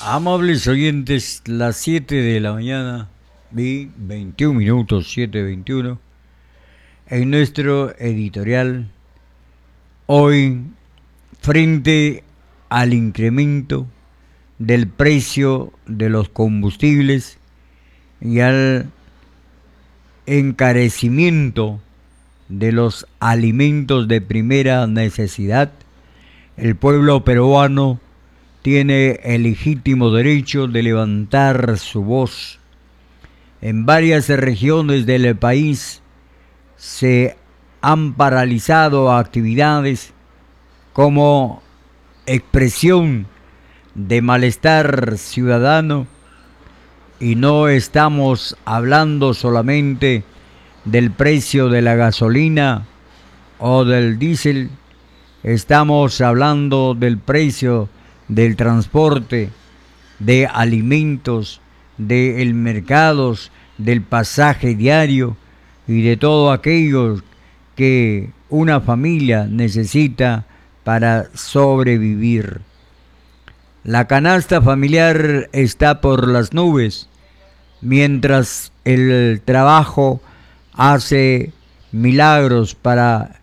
Amables oyentes, las 7 de la mañana y 21 minutos, 7:21, en nuestro editorial, hoy, frente al incremento del precio de los combustibles y al encarecimiento de los alimentos de primera necesidad, el pueblo peruano tiene el legítimo derecho de levantar su voz. En varias regiones del país se han paralizado actividades como expresión de malestar ciudadano, y no estamos hablando solamente del precio de la gasolina o del diésel, estamos hablando del precio del transporte, de alimentos, de mercados, del pasaje diario y de todo aquello que una familia necesita para sobrevivir. La canasta familiar está por las nubes, mientras el trabajo hace milagros para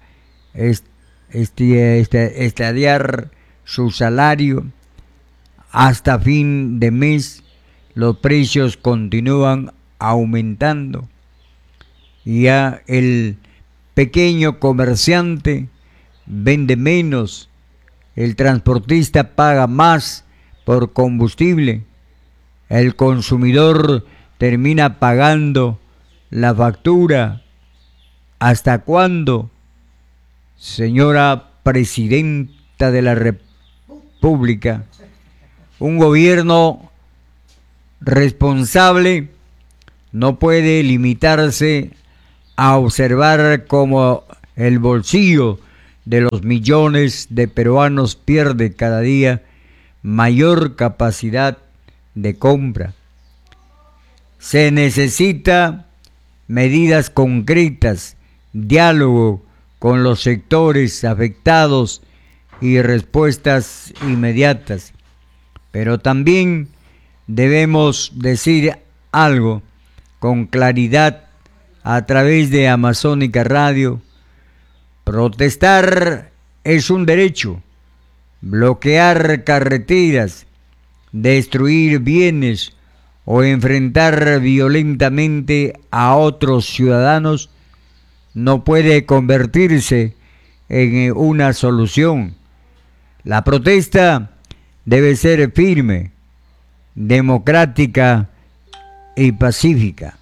estadiar su salario. Hasta fin de mes los precios continúan aumentando. Ya el pequeño comerciante vende menos, el transportista paga más por combustible, el consumidor termina pagando la factura. ¿Hasta cuándo, señora presidenta de la República? Un gobierno responsable no puede limitarse a observar cómo el bolsillo de los millones de peruanos pierde cada día mayor capacidad de compra. Se necesita medidas concretas, diálogo con los sectores afectados y respuestas inmediatas. Pero también debemos decir algo con claridad a través de Amazónica Radio. Protestar es un derecho. Bloquear carreteras, destruir bienes o enfrentar violentamente a otros ciudadanos no puede convertirse en una solución. La protesta debe ser firme, democrática y pacífica.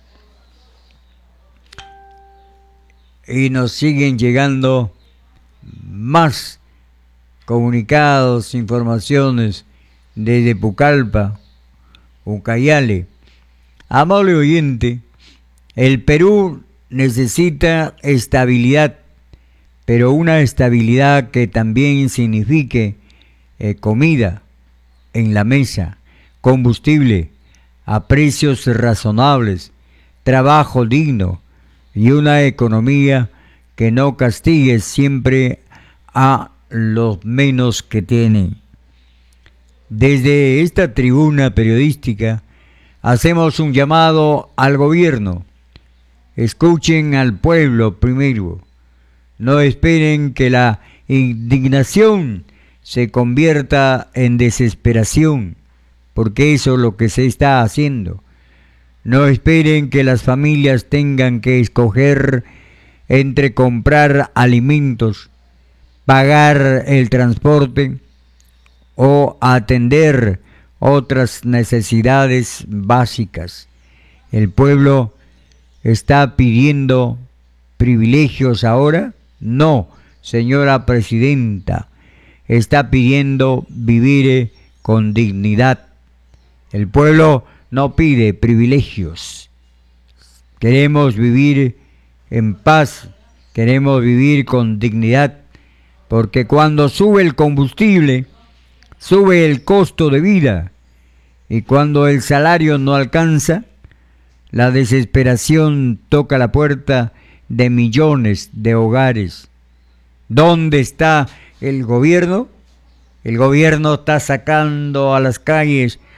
Y nos siguen llegando más comunicados, informaciones desde Pucallpa, Ucayale. Amable oyente, el Perú necesita estabilidad, pero una estabilidad que también signifique comida en la mesa, combustible a precios razonables, trabajo digno y una economía que no castigue siempre a los menos que tienen. Desde esta tribuna periodística hacemos un llamado al gobierno. Escuchen al pueblo primero. No esperen que la indignación se convierta en desesperación, porque eso es lo que se está haciendo. No esperen que las familias tengan que escoger entre comprar alimentos, pagar el transporte o atender otras necesidades básicas. ¿El pueblo está pidiendo privilegios ahora? No, señora presidenta. Está pidiendo vivir con dignidad. El pueblo no pide privilegios. Queremos vivir en paz, queremos vivir con dignidad, porque cuando sube el combustible, sube el costo de vida, y cuando el salario no alcanza, la desesperación toca la puerta de millones de hogares. ¿Dónde está el gobierno? El gobierno está sacando a las calles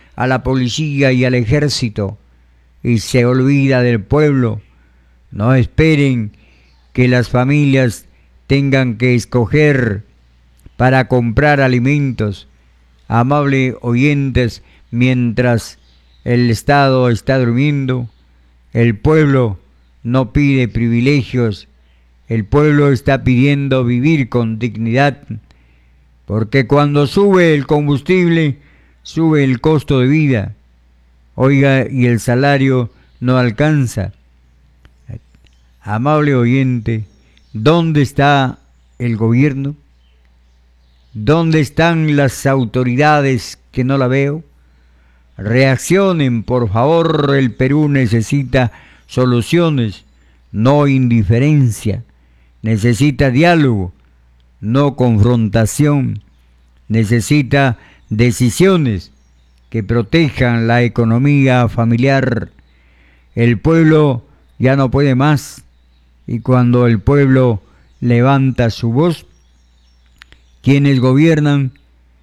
a la policía y al ejército y se olvida del pueblo. No esperen que las familias tengan que escoger para comprar alimentos. Amables oyentes, mientras el Estado está durmiendo, el pueblo no pide privilegios, el pueblo está pidiendo vivir con dignidad, porque cuando sube el combustible, sube el costo de vida, oiga, y el salario no alcanza. Amable oyente, ¿dónde está el gobierno? ¿Dónde están las autoridades que no la veo? Reaccionen, por favor, el Perú necesita soluciones, no indiferencia. Necesita diálogo, no confrontación. Necesita decisiones que protejan la economía familiar. El pueblo ya no puede más, y cuando el pueblo levanta su voz, quienes gobiernan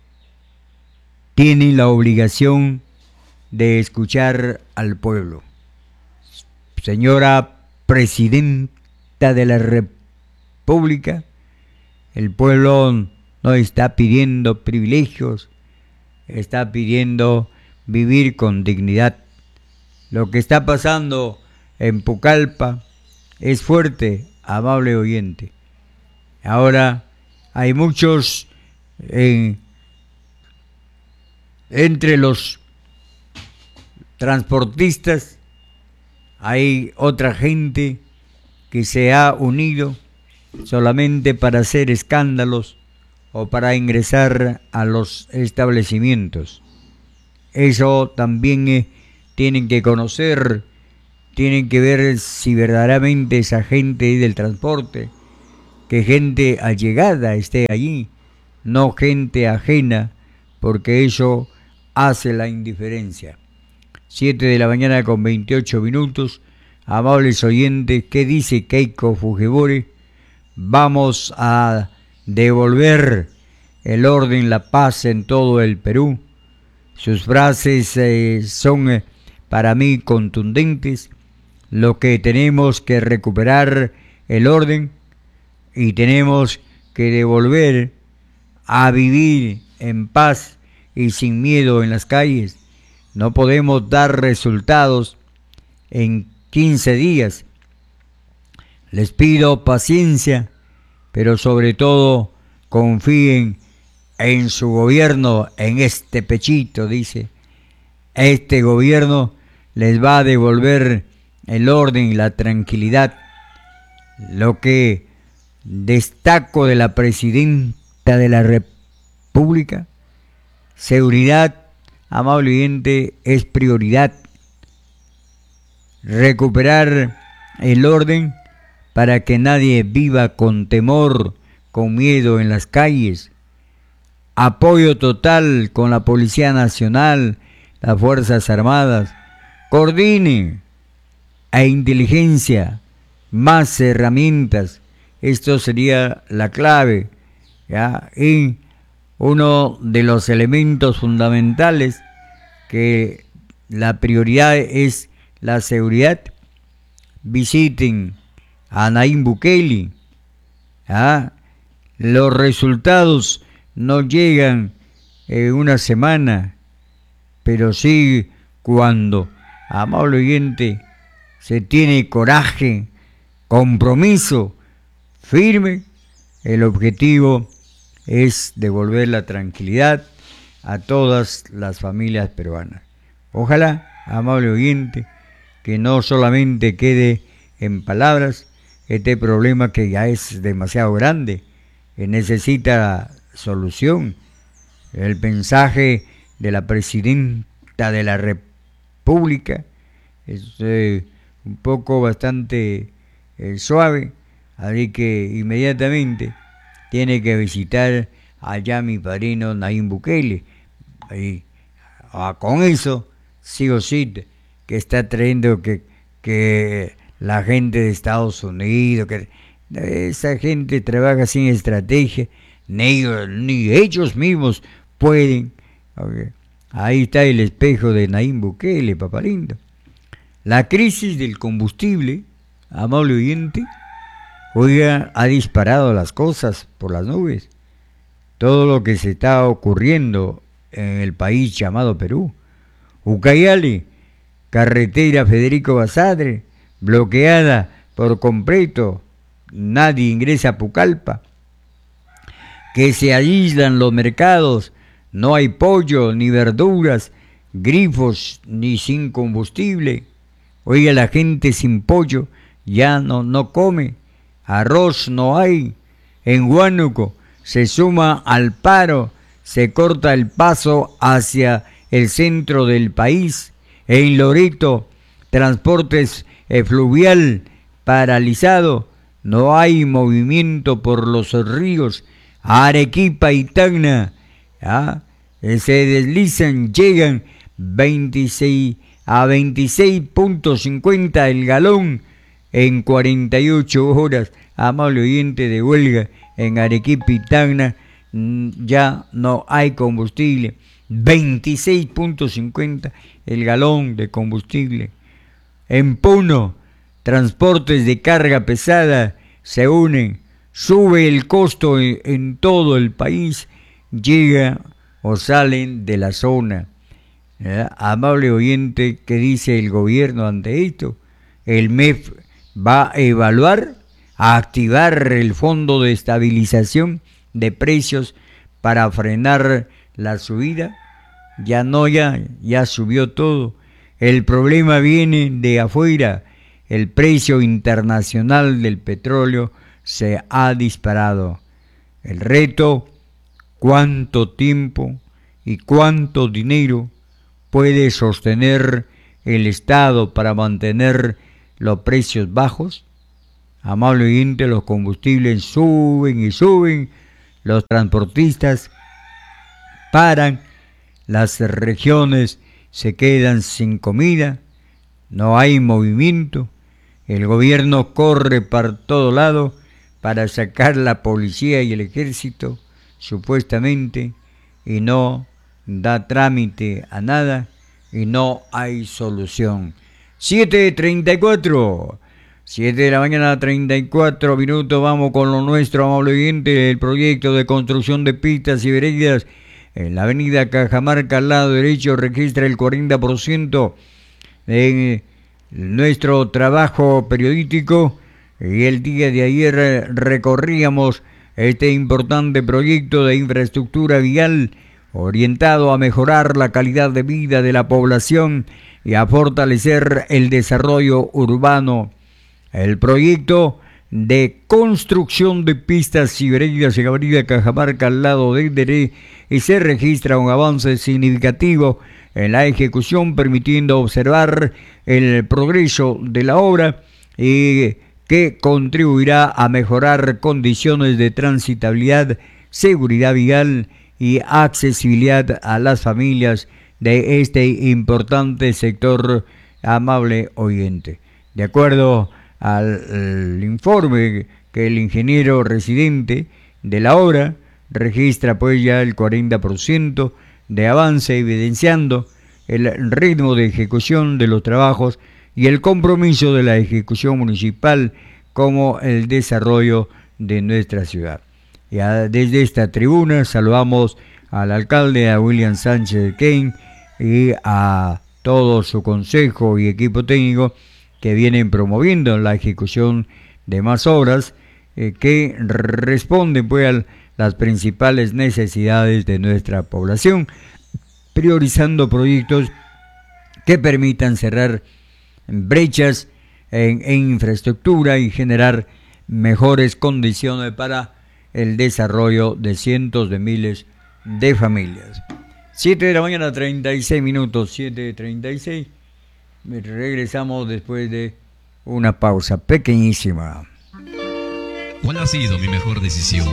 tienen la obligación de escuchar al pueblo. Señora Presidenta de la República, el pueblo no está pidiendo privilegios, está pidiendo vivir con dignidad. Lo que está pasando en Pucallpa es fuerte, amable oyente. Ahora hay muchos entre los transportistas, hay otra gente que se ha unido solamente para hacer escándalos o para ingresar a los establecimientos. Eso también tienen que conocer, tienen que ver si verdaderamente esa gente del transporte, que gente allegada esté allí, no gente ajena, porque eso hace la indiferencia. 7 de la mañana con 28 minutos. Amables oyentes, ¿qué dice Keiko Fujimori? Vamos a devolver el orden, la paz en todo el Perú. Sus frases son para mí contundentes. Lo que tenemos que recuperar el orden y tenemos que devolver a vivir en paz y sin miedo en las calles. No podemos dar resultados en 15 días. Les pido paciencia, pero sobre todo confíen en su gobierno, en este pechito, dice. Este gobierno les va a devolver el orden y la tranquilidad. Lo que destaco de la presidenta de la República, seguridad, amable oyente, es prioridad. Recuperar el orden para que nadie viva con temor, con miedo en las calles. Apoyo total con la Policía Nacional, las Fuerzas Armadas. Coordinen e inteligencia, más herramientas. Esto sería la clave, ¿ya? Y uno de los elementos fundamentales, que la prioridad es la seguridad. Visiten a Nayib Bukele. Los resultados no llegan en una semana, pero sí cuando, amable oyente, se tiene coraje, compromiso firme. El objetivo es devolver la tranquilidad a todas las familias peruanas. Ojalá, amable oyente, que no solamente quede en palabras este problema que ya es demasiado grande, que necesita solución. El mensaje de la presidenta de la República es un poco bastante suave, así que inmediatamente tiene que visitar allá mi padrino Nayib Bukele. Y con eso, sí o sí, que está trayendo que la gente de Estados Unidos, que esa gente trabaja sin estrategia, ni ellos mismos pueden Ahí está el espejo de Nayib Bukele, papá lindo. La crisis del combustible, amable oyente, oiga, ha disparado las cosas por las nubes. Todo lo que se está ocurriendo en el país llamado Perú. Ucayali, carretera Federico Basadre, bloqueada por completo. Nadie ingresa a Pucallpa. Que se aíslan los mercados. No hay pollo, ni verduras, grifos, ni sin combustible. Oiga, la gente sin pollo ya no come. Arroz no hay. En Huánuco se suma al paro, se corta el paso hacia el centro del país. En Loreto, transportes fluvial paralizado, no hay movimiento por los ríos. Arequipa y Tacna, se deslizan, llegan 26 a 26.50 el galón en 48 horas. Amable oyente, de huelga en Arequipa y Tacna, ya no hay combustible. 26.50 el galón de combustible. En Puno, transportes de carga pesada se unen, sube el costo en todo el país, llega o salen de la zona. Amable oyente, ¿qué dice el gobierno ante esto? El MEF va a evaluar, a activar el Fondo de Estabilización de Precios para frenar la subida. Ya subió todo. El problema viene de afuera. El precio internacional del petróleo se ha disparado. El reto, ¿cuánto tiempo y cuánto dinero puede sostener el Estado para mantener los precios bajos? Amable oyente, los combustibles suben y suben, los transportistas paran, las regiones se quedan sin comida, no hay movimiento, el gobierno corre para todo lado para sacar la policía y el ejército, supuestamente, y no da trámite a nada y no hay solución. 7:34, 7 de la mañana, 34 minutos, vamos con lo nuestro, amable oyente, el proyecto de construcción de pistas y veredas en la avenida Cajamarca, al lado derecho, registra el 40% de nuestro trabajo periodístico, y el día de ayer recorríamos este importante proyecto de infraestructura vial orientado a mejorar la calidad de vida de la población y a fortalecer el desarrollo urbano. El proyecto de construcción de pistas y veredas en la avenida Cajamarca, al lado de Deré, y se registra un avance significativo en la ejecución, permitiendo observar el progreso de la obra y que contribuirá a mejorar condiciones de transitabilidad, seguridad vial y accesibilidad a las familias de este importante sector, amable oyente. De acuerdo al informe que el ingeniero residente de la obra registra pues ya el 40% de avance, evidenciando el ritmo de ejecución de los trabajos y el compromiso de la ejecución municipal como el desarrollo de nuestra ciudad. Ya desde esta tribuna saludamos al alcalde, a William Sánchez Kane, y a todo su consejo y equipo técnico que vienen promoviendo la ejecución de más obras que responden pues a las principales necesidades de nuestra población, priorizando proyectos que permitan cerrar brechas en infraestructura y generar mejores condiciones para el desarrollo de cientos de miles de familias. 7 de la mañana, 36 minutos, 7:36. Regresamos después de una pausa pequeñísima. ¿Cuál ha sido mi mejor decisión?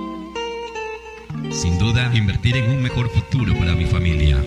Sin duda, invertir en un mejor futuro para mi familia.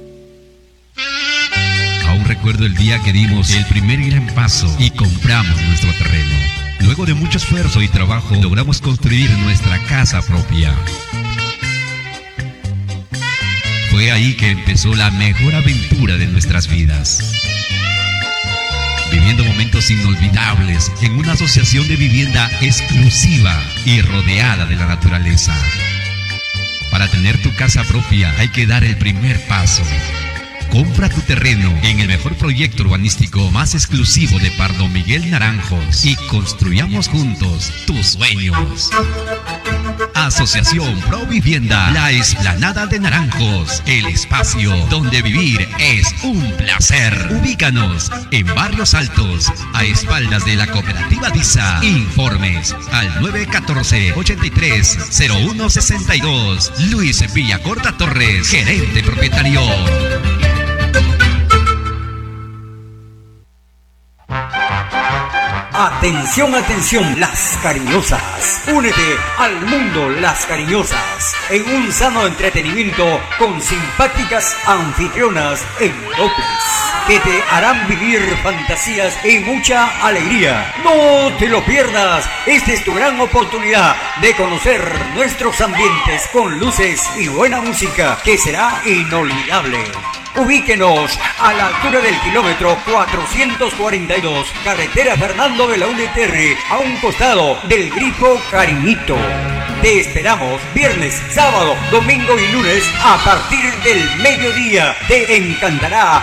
Aún recuerdo el día que dimos el primer gran paso y compramos nuestro terreno. Luego de mucho esfuerzo y trabajo, logramos construir nuestra casa propia. Fue ahí que empezó la mejor aventura de nuestras vidas. Viviendo momentos inolvidables en una asociación de vivienda exclusiva y rodeada de la naturaleza. Para tener tu casa propia hay que dar el primer paso. Compra tu terreno en el mejor proyecto urbanístico más exclusivo de Pardo Miguel Naranjos y construyamos juntos tus sueños. Asociación Pro Vivienda, la Explanada de Naranjos, el espacio donde vivir es un placer. Ubícanos en Barrios Altos, a espaldas de la Cooperativa DISA. Informes al 914-830162. Luis Villacorta Torres, gerente propietario. Atención, atención, Las Cariñosas. Únete al mundo Las Cariñosas en un sano entretenimiento con simpáticas anfitrionas en toples que te harán vivir fantasías y mucha alegría. No te lo pierdas. Esta es tu gran oportunidad de conocer nuestros ambientes con luces y buena música que será inolvidable. Ubíquenos a la altura del kilómetro 442, carretera Fernando Belaúnde Terry, a un costado del Grifo Cariñito. Te esperamos viernes, sábado, domingo y lunes a partir del mediodía. Te encantará.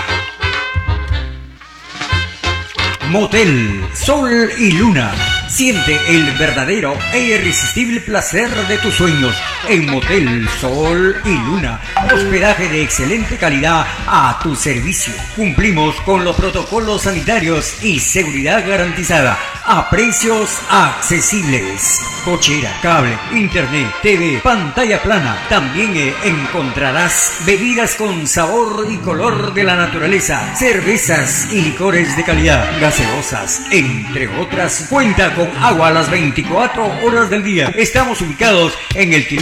Motel Sol y Luna. Siente el verdadero e irresistible placer de tus sueños en Motel Sol y Luna. Hospedaje de excelente calidad a tu servicio. Cumplimos con los protocolos sanitarios y seguridad garantizada a precios accesibles. Cochera, cable, internet, TV, pantalla plana. También encontrarás bebidas con sabor y color de la naturaleza, cervezas y licores de calidad, gaseosas, entre otras. Cuenta con agua a las 24 horas del día. Estamos ubicados en el